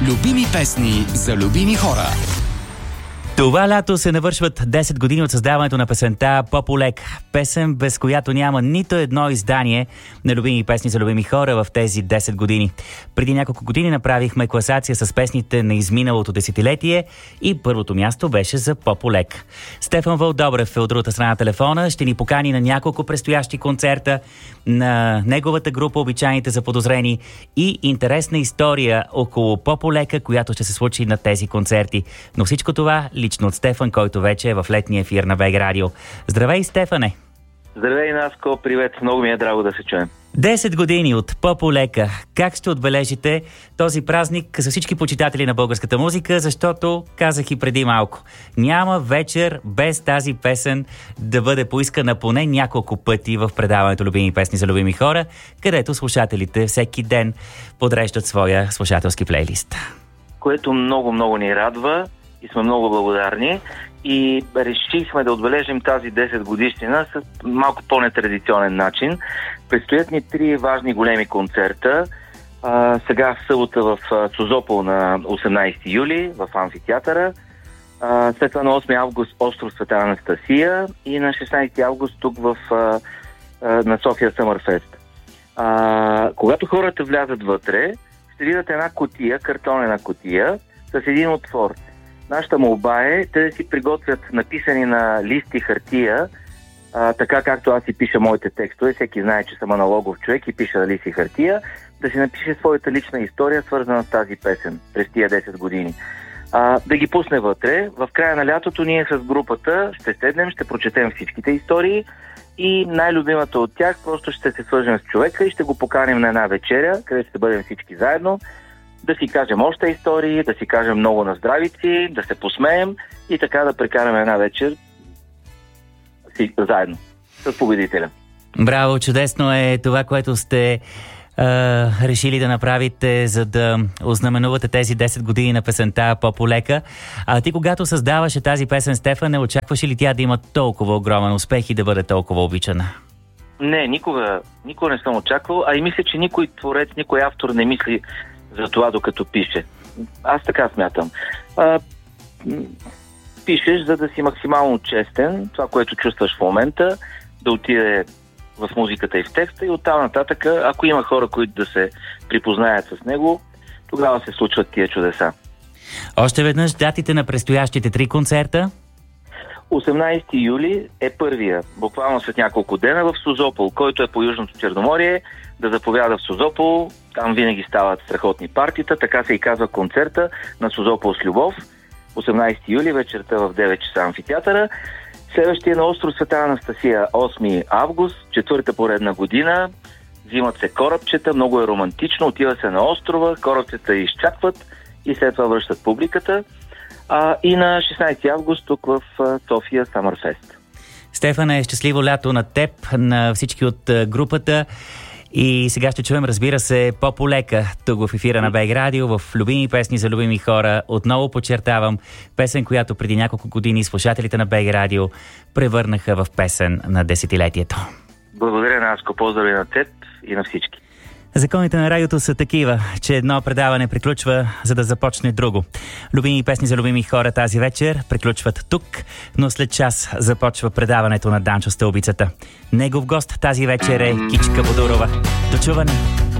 Любими песни за любими хора. Това лято се навършват 10 години от създаването на песента Пополек. Песен, без която няма нито едно издание на любими песни за любими хора в тези 10 години. Преди няколко години направихме класация с песните на изминалото десетилетие и първото място беше за Пополек. Стефан Вълдобрев е от другата страна на телефона. Ще ни покани на няколко предстоящи концерта на неговата група Обичайните заподозрени и интересна история около Пополека, която ще се случи на тези концерти. Но всичко това лично от Стефан, който вече е в летния ефир на БГ Радио. Здравей, Стефане! Здравей, Наско! Привет! Много ми е драго да се чуем. 10 години от Пополека. Как ще отбележите този празник за всички почитатели на българската музика, защото, казах и преди малко, няма вечер без тази песен да бъде поискана поне няколко пъти в предаването Любими песни за любими хора, където слушателите всеки ден подреждат своя слушателски плейлист. Което много ни радва и сме много благодарни. И решихме да отбележим тази 10 годишнина с малко по-нетрадиционен начин. Предстоят ни 3 важни големи концерта. Сега в събота в Созопол на 18 юли в амфитеатъра. След това на 8 август остров Света Анастасия и на 16 август тук на София Съмърфест. Когато хората влязат вътре, ще видят една кутия, картонена кутия с един отвор. Нашата молба е те да си приготвят написани на листи хартия, така както аз си пиша моите текстове. Всеки знае, че съм аналогов човек и пиша на листи хартия, да си напише своята лична история, свързана с тази песен през тия 10 години. Да ги пусне вътре. В края на лятото ние с групата ще седнем, ще прочетем всичките истории и най-любимата от тях просто ще се свържем с човека и ще го поканим на една вечеря, където ще бъдем всички заедно, да си кажем още истории, да си кажем много на здравици, да се посмеем и така да прекараме една вечер заедно с победителя. Браво, чудесно е това, което сте решили да направите, за да ознаменувате тези 10 години на песента Пополека. А ти, когато създаваше тази песен, Стефан, не очакваше ли тя да има толкова огромен успех и да бъде толкова обичана? Не, никога не съм очаквал, а и мисля, че никой творец, никой автор не мисли за това докато пише. Аз така смятам. Пишеш, за да си максимално честен, това, което чувстваш в момента, да отиде в музиката и в текста и оттам нататък, ако има хора, които да се припознаят с него, тогава се случват тия чудеса. Още веднъж датите на предстоящите 3 концерта? 18 юли е първия, буквално след няколко дена в Созопол, който е по Южното Черноморие, да заповяда в Созопол. Там винаги стават страхотни партита, така се и казва концерта на Созопол с любов. 18 юли вечерта в 9 часа амфитеатъра. Следващия на остров Света Анастасия 8 август, 4-та поредна година. Взимат се корабчета, много е романтично, отива се на острова, корабчета изчакват и след това връщат публиката. И на 16 август тук в София Съмърфест. Стефане, щастливо лято на теб, на всички от групата. И сега ще чуем, разбира се, Пополека тук в ефира на БГ Радио, в Любими песни за любими хора. Отново подчертавам, песен, която преди няколко години слушателите на БГ Радио превърнаха в песен на десетилетието. Благодаря, Наско. Поздрави на теб и на всички. Законите на радиото са такива, че едно предаване приключва, за да започне друго. Любими песни за любими хора тази вечер приключват тук, но след час започва предаването на Данчо Стълбицата. Негов гост тази вечер е Кичка Бодурова. До чуване!